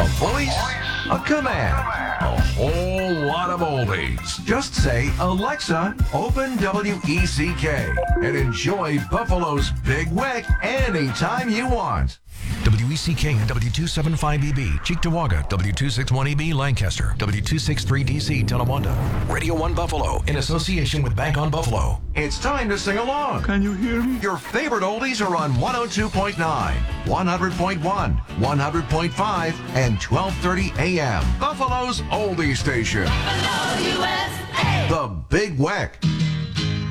A voice, a command, a whole lot of oldies. Just say, Alexa, open WECK and enjoy Buffalo's Big Weck anytime you want. WECK and W275EB, Cheektowaga, W261EB, Lancaster, W263DC, Tonawanda. Radio 1 Buffalo, in association with Bank on Buffalo. It's time to sing along. Can you hear me? Your favorite oldies are on 102.9, 100.1, 100.5, and 1230 AM. Buffalo's oldie station. Buffalo, USA. The Big Weck.